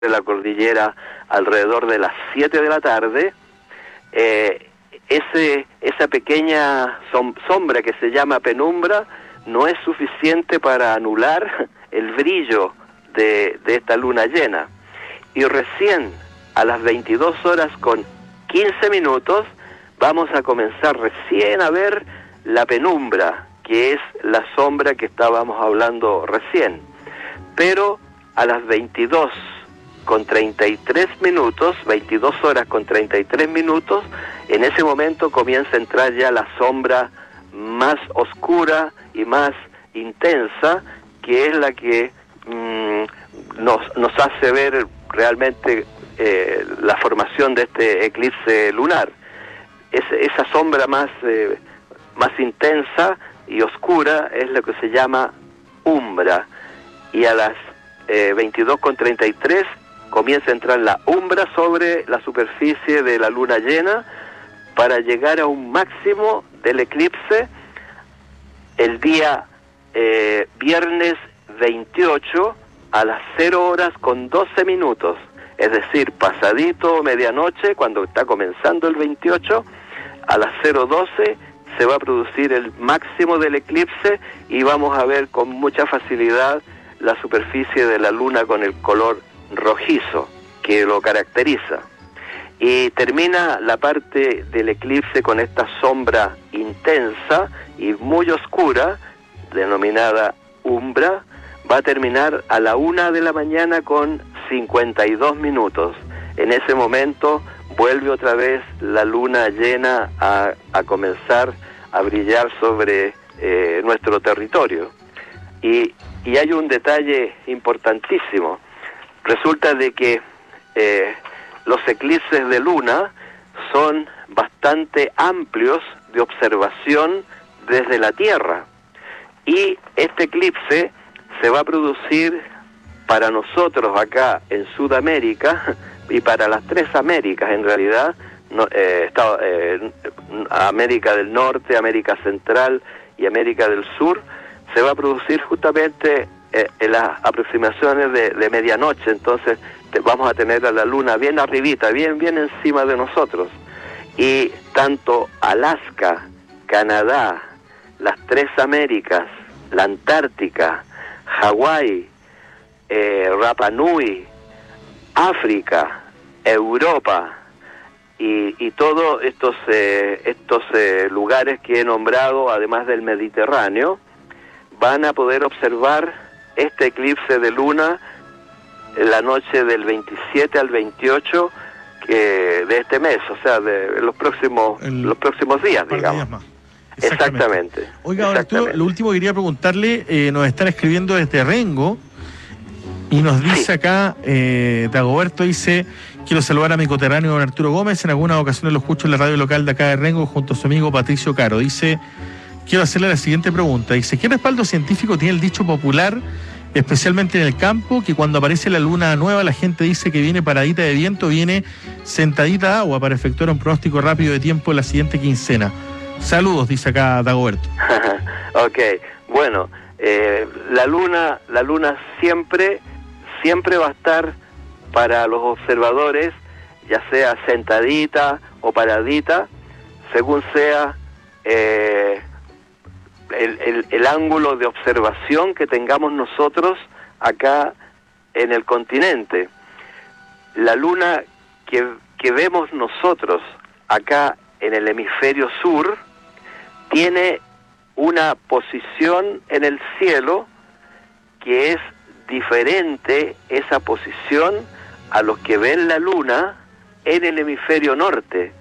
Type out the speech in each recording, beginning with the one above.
de la cordillera alrededor de las 7 de la tarde, esa pequeña sombra que se llama penumbra no es suficiente para anular el brillo de esta luna llena. Y recién a las 22 horas con 15 minutos vamos a comenzar recién a ver la penumbra, que es la sombra que estábamos hablando recién. Pero a las 22 con 33 minutos, 22 horas con 33 minutos, en ese momento comienza a entrar ya la sombra más oscura y más intensa, que es la que nos hace ver realmente la formación de este eclipse lunar. Esa sombra más intensa y oscura es lo que se llama umbra, y a las 22:33 comienza a entrar la umbra sobre la superficie de la luna llena para llegar a un máximo del eclipse el día viernes 28 a las 0 horas con 12 minutos, es decir, pasadito medianoche, cuando está comenzando el 28, a las 0:12 se va a producir el máximo del eclipse y vamos a ver con mucha facilidad la superficie de la luna con el color rojizo que lo caracteriza. Y termina la parte del eclipse con esta sombra intensa y muy oscura, denominada umbra. Va a terminar a la 1 de la mañana con 52 minutos. En ese momento vuelve otra vez la luna llena a comenzar a brillar sobre nuestro territorio. Y hay un detalle importantísimo. Resulta de que los eclipses de luna son bastante amplios de observación desde la Tierra. Y este eclipse se va a producir para nosotros acá en Sudamérica y para las 3 Américas en realidad, América del Norte, América Central y América del Sur, se va a producir justamente en las aproximaciones de medianoche. Entonces vamos a tener a la luna bien arribita, bien encima de nosotros. Y tanto Alaska, Canadá, las 3 Américas, la Antártica, Hawái, Rapa Nui, África, Europa y todos estos lugares que he nombrado, además del Mediterráneo, van a poder observar este eclipse de luna en la noche del 27 al 28 de este mes, o sea, de los próximos días, digamos. Exactamente. Oiga, don Arturo, lo último que quería preguntarle, nos están escribiendo desde Rengo y nos dice acá, Dagoberto dice: quiero saludar a mi coterráneo don Arturo Gómez, en algunas ocasiones lo escucho en la radio local de acá de Rengo junto a su amigo Patricio Caro. Dice, quiero hacerle la siguiente pregunta. Dice, ¿qué respaldo científico tiene el dicho popular, especialmente en el campo, que cuando aparece la luna nueva la gente dice que viene paradita de viento, viene sentadita de agua, para efectuar un pronóstico rápido de tiempo en la siguiente quincena? Saludos, dice acá Dagoberto. Ok, bueno, la luna siempre va a estar para los observadores, ya sea sentadita o paradita, según sea el ángulo de observación que tengamos nosotros acá en el continente. La luna que vemos nosotros acá en el hemisferio sur tiene una posición en el cielo que es diferente, esa posición, a los que ven la luna en el hemisferio norte.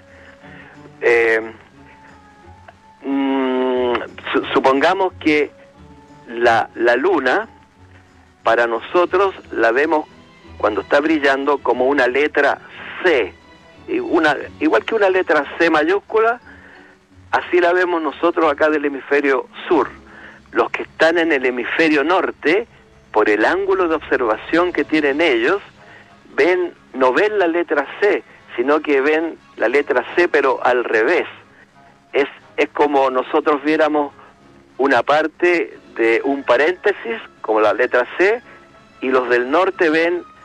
Supongamos que la luna, para nosotros la vemos cuando está brillando como una letra C, igual que una letra C mayúscula, así la vemos nosotros acá del hemisferio sur. Los que están en el hemisferio norte, por el ángulo de observación que tienen ellos, no ven la letra C, sino que ven la letra C pero al revés. Es como nosotros viéramos una parte de un paréntesis, como la letra C, y los del norte ven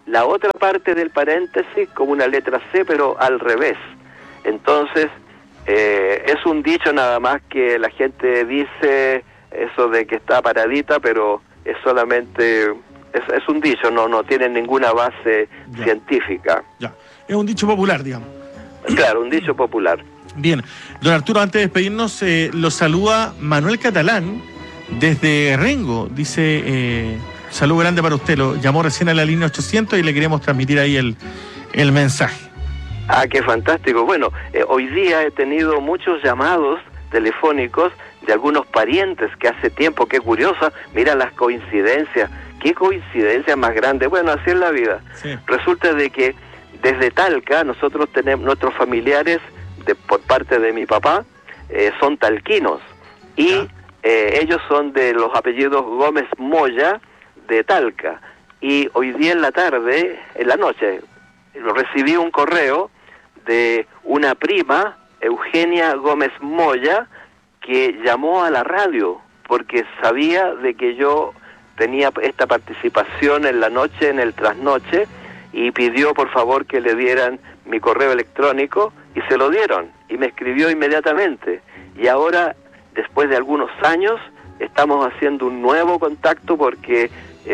la otra parte del paréntesis como una letra C, pero al revés. Entonces, es un dicho nada más que la gente dice eso de que está paradita, pero es solamente, es un dicho, no tiene ninguna base científica. Ya, es un dicho popular, digamos. Claro, un dicho popular. Bien, don Arturo, antes de despedirnos, lo saluda Manuel Catalán desde Rengo. Dice, saludo grande para usted, lo llamó recién a la línea 800 y le queremos transmitir ahí el mensaje. Ah, qué fantástico. Bueno, hoy día he tenido muchos llamados telefónicos de algunos parientes que hace tiempo, qué curiosa, mira las coincidencias, qué coincidencia más grande. Bueno, así es la vida. Sí. Resulta de que desde Talca nosotros tenemos, nuestros familiares por parte de mi papá son talquinos y ellos son de los apellidos Gómez Moya de Talca, y hoy día en la tarde, en la noche, recibí un correo de una prima, Eugenia Gómez Moya, que llamó a la radio porque sabía de que yo tenía esta participación en la noche, en el trasnoche, y pidió por favor que le dieran mi correo electrónico, y se lo dieron, y me escribió inmediatamente. Y ahora, después de algunos años, estamos haciendo un nuevo contacto porque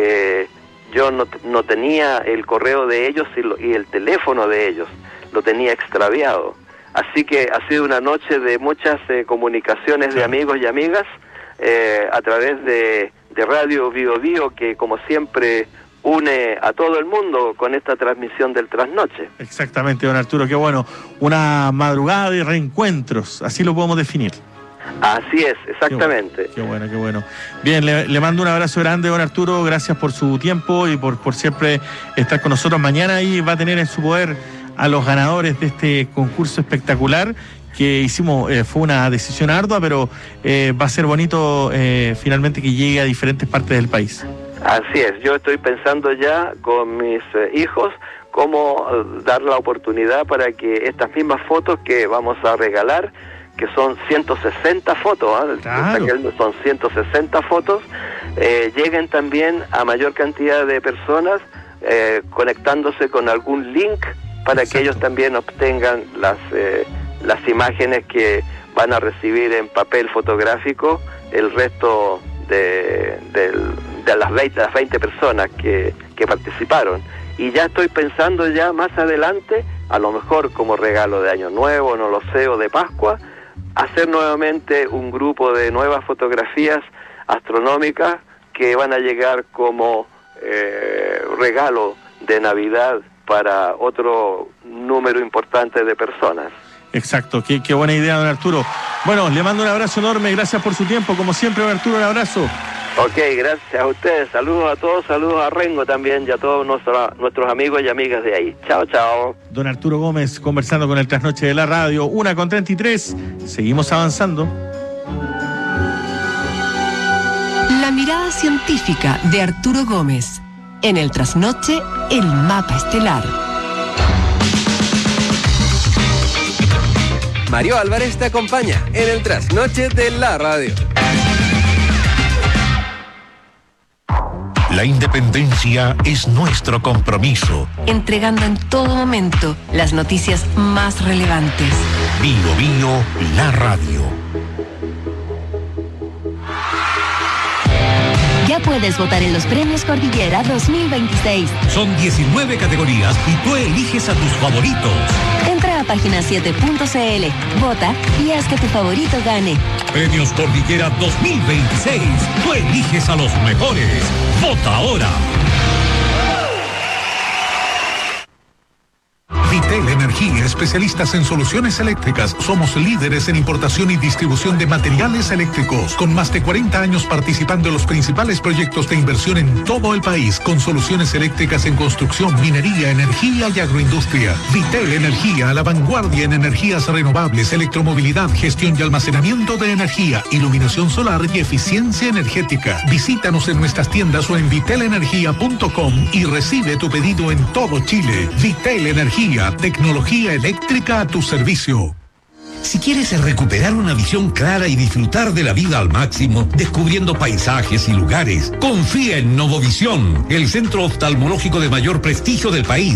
yo no tenía el correo de ellos y el teléfono de ellos, lo tenía extraviado. Así que ha sido una noche de muchas comunicaciones de amigos y amigas a través de Radio Bio Bio, que como siempre une a todo el mundo con esta transmisión del trasnoche. Exactamente, don Arturo, qué bueno. Una madrugada de reencuentros, así lo podemos definir. Así es, exactamente. Qué bueno, qué bueno. Bien, le mando un abrazo grande, don Arturo, gracias por su tiempo y por siempre estar con nosotros. Mañana y va a tener en su poder a los ganadores de este concurso espectacular que hicimos. Fue una decisión ardua, pero va a ser bonito finalmente que llegue a diferentes partes del país. Así es, yo estoy pensando ya con mis hijos cómo dar la oportunidad para que estas mismas fotos que vamos a regalar, que son 160 fotos, claro, son 160 fotos, lleguen también a mayor cantidad de personas conectándose con algún link para exacto, que ellos también obtengan las imágenes que van a recibir en papel fotográfico el resto de las 20 personas que participaron. Y ya estoy pensando ya más adelante, a lo mejor como regalo de Año Nuevo, no lo sé, o de Pascua, hacer nuevamente un grupo de nuevas fotografías astronómicas que van a llegar como regalo de Navidad para otro número importante de personas. Exacto, qué buena idea, don Arturo. Bueno, le mando un abrazo enorme, gracias por su tiempo, como siempre, don Arturo, un abrazo. Ok, gracias a ustedes, saludos a todos, saludos a Rengo también y a todos nuestros amigos y amigas de ahí. Chao, chao. Don Arturo Gómez conversando con el Trasnoche de la Radio, 1:33, seguimos avanzando. La mirada científica de Arturo Gómez, en el Trasnoche, el mapa estelar. Mario Álvarez te acompaña en el Trasnoche de la Radio. La independencia es nuestro compromiso. Entregando en todo momento las noticias más relevantes. Bio Bio, la radio. Ya puedes votar en los Premios Cordillera 2026. Son 19 categorías y tú eliges a tus favoritos. Entra a página7.cl, vota y haz que tu favorito gane. Premios Cordillera 2026. Tú eliges a los mejores. Vota ahora. Vitel Energía, especialistas en soluciones eléctricas. Somos líderes en importación y distribución de materiales eléctricos, con más de 40 años participando en los principales proyectos de inversión en todo el país, con soluciones eléctricas en construcción, minería, energía y agroindustria. Vitel Energía, a la vanguardia en energías renovables, electromovilidad, gestión y almacenamiento de energía, iluminación solar y eficiencia energética. Visítanos en nuestras tiendas o en vitelenergia.com y recibe tu pedido en todo Chile. Vitel Energía, tecnología eléctrica a tu servicio. Si quieres recuperar una visión clara y disfrutar de la vida al máximo, descubriendo paisajes y lugares, confía en Novovisión, el centro oftalmológico de mayor prestigio del país.